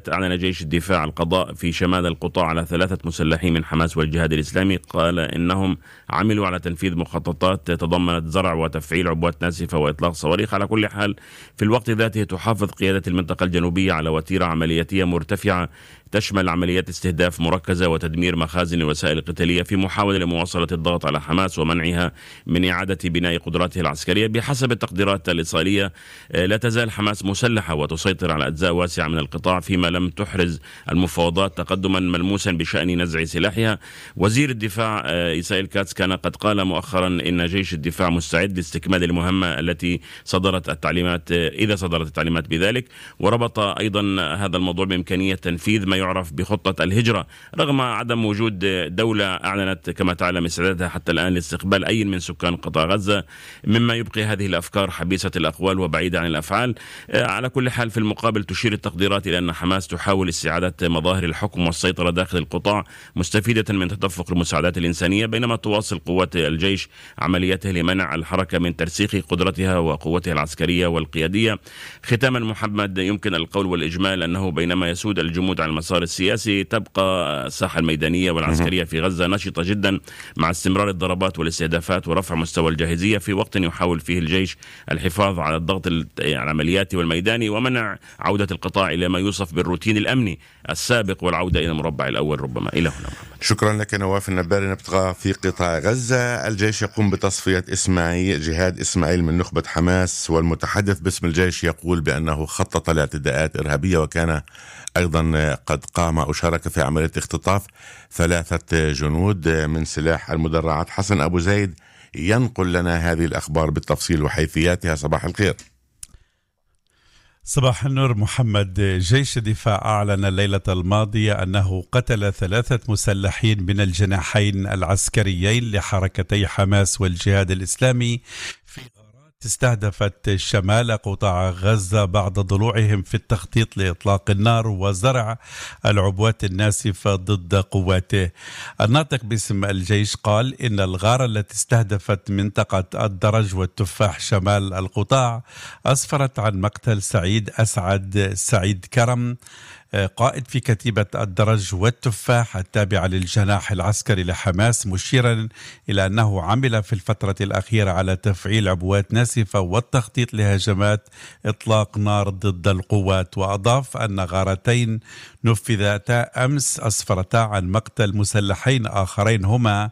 أعلن جيش الدفاع القضاء في شمال القطاع على 3 مسلحين من حماس والجهاد الإسلامي. قال إنهم عملوا على تنفيذ مخططات تضمنت زرع وتفعيل عبوات ناسفة وإطلاق صواريخ. على كل حال في الوقت ذاته تحافظ قيادة المنطقة الجنوبية على وتيرة عملياتية مرتفعة تشمل عمليات استهداف مركزة وتدمير مخازن الوسائل القتالية في محاولة لمواصلة الضغط على حماس ومنعها من إعادة بناء قدراتها العسكرية. بحسب التقديرات الإسرائيلية لا تزال حماس مسلحة وتسيطر على أجزاء واسعة من القطاع فيما لم تحرز المفاوضات تقدما ملموسا بشأن نزع سلاحها. وزير الدفاع إسرائيل كاتس كان قد قال مؤخرا إن جيش الدفاع مستعد لاستكمال المهمة التي صدرت التعليمات إذا صدرت التعليمات بذلك. وربط أيضا هذا الموضوع بإمكانية تنفيذ ما يعرف بخطة الهجرة رغم عدم وجود دولة أعلنت كما تعلم استعدادها حتى الآن لاستقبال أي من سكان قطاع غزة، مما يبقي هذه الأفكار حبيسة الأقوال وبعيدة عن الأفعال. على كل حال في المقابل تشير التقديرات إلى أن حماس تحاول استعادة مظاهر الحكم والسيطرة داخل القطاع مستفيدة من تدفق المساعدات الإنسانية، بينما تواصل قوات الجيش عملياته لمنع الحركة من ترسيخ قدرتها وقوتها العسكرية والقيادية. ختاما محمد، يمكن القول والإجمال أنه بينما يسود الجمود على المسار السياسي تبقى الساحة الميدانية والعسكرية في غزة نشطة جدا مع استمرار الضربات والاستهدافات ورفع مستوى الجاهزية في وقت يحاول فيه الجيش الحفاظ على الضغط العملياتي والميداني ومنع عودة القطاع إلى ما يوصف بالروتين الأمني السابق والعودة إلى المربع الأول ربما. إلى هنا محمد. شكرا لك نواف النباري. نبقى في قطاع غزة. الجيش يقوم بتصفية جهاد إسماعيل من نخبة حماس، والمتحدث باسم الجيش يقول بأنه خطط لاعتداءات إرهابية وكان أيضا قد قام أو شارك في عملية اختطاف 3 جنود من سلاح المدرعات. حسن أبو زيد ينقل لنا هذه الأخبار بالتفصيل وحيثياتها. صباح الخير. صباح النور محمد. جيش الدفاع أعلن الليلة الماضية أنه قتل 3 مسلحين من الجناحين العسكريين لحركتي حماس والجهاد الإسلامي في استهدفت شمال قطاع غزة بعد ضلوعهم في التخطيط لإطلاق النار وزرع العبوات الناسفة ضد قواته. الناطق باسم الجيش قال إن الغارة التي استهدفت منطقة الدرج والتفاح شمال القطاع أسفرت عن مقتل سعيد كرم قائد في كتيبة الدرج والتفاح التابعة للجناح العسكري لحماس، مشيرا إلى أنه عمل في الفترة الأخيرة على تفعيل عبوات ناسفة والتخطيط لهجمات إطلاق نار ضد القوات. وأضاف أن غارتين نفذتا أمس أسفرتا عن مقتل مسلحين آخرين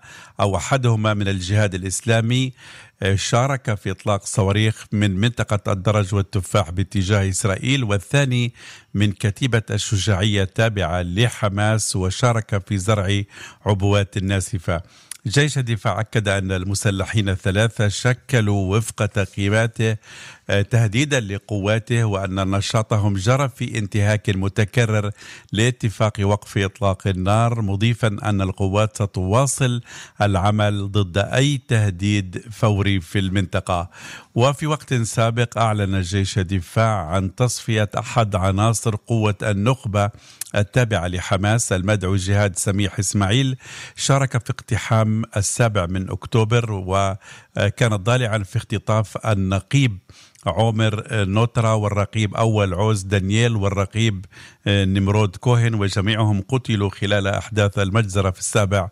أحدهما من الجهاد الإسلامي شارك في إطلاق صواريخ من منطقة الدرج والتفاح باتجاه إسرائيل، والثاني من كتيبة الشجاعية التابعة لحماس وشارك في زرع عبوات ناسفة. جيش الدفاع أكد أن المسلحين 3 شكلوا وفق تقييماته تهديدا لقواته، وأن نشاطهم جرى في انتهاك متكرر لاتفاق وقف إطلاق النار، مضيفا أن القوات ستواصل العمل ضد أي تهديد فوري في المنطقة. وفي وقت سابق أعلن جيش الدفاع عن تصفية أحد عناصر قوة النخبة التابعة لحماس المدعو جهاد سميح إسماعيل، شارك في اقتحام 7 أكتوبر وكان ضالعا في اختطاف النقيب عمر نوترا والرقيب أول عوز دانييل والرقيب نمرود كوهن، وجميعهم قتلوا خلال أحداث المجزرة في 7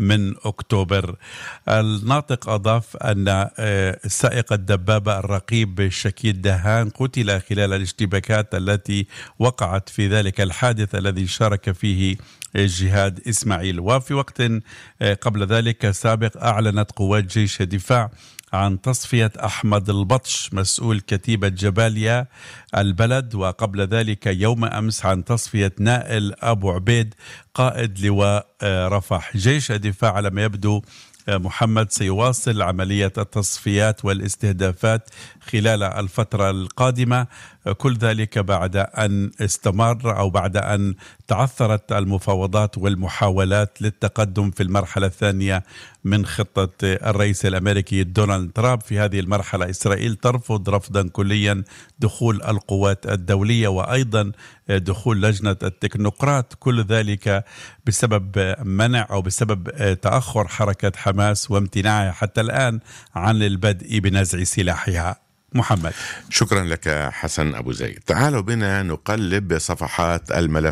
أكتوبر. الناطق أضاف أن سائق الدبابة الرقيب شكيد دهان قتل خلال الاشتباكات التي وقعت في ذلك الحادث الذي شارك فيه جهاد إسماعيل. وفي وقت قبل ذلك سابق أعلنت قوات جيش الدفاع عن تصفية أحمد البطش مسؤول كتيبة جباليا البلد، وقبل ذلك يوم أمس عن تصفية نائل أبو عبيد قائد لواء رفح. جيش الدفاع على ما يبدو محمد سيواصل عملية التصفيات والاستهدافات خلال الفترة القادمة، كل ذلك بعد أن استمر أو بعد أن تعثرت المفاوضات والمحاولات للتقدم في المرحلة الثانية من خطة الرئيس الأمريكي دونالد ترامب. في هذه المرحلة إسرائيل ترفض رفضا كليا دخول القوات الدولية وأيضا دخول لجنة التكنوقراط، كل ذلك بسبب منع أو بسبب تأخر حركة حماس وامتناعها حتى الآن عن البدء بنزع سلاحها. محمد. شكرا لك حسن أبو زيد. تعالوا بنا نقلب صفحات الملف